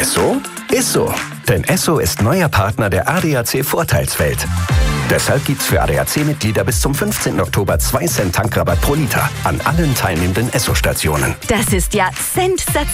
Esso? Ist so. Denn Esso ist neuer Partner der ADAC Vorteilswelt. Deshalb gibt's für ADAC-Mitglieder bis zum 15. Oktober 2 Cent Tankrabatt pro Liter an allen teilnehmenden Esso-Stationen. Das ist ja sensationell.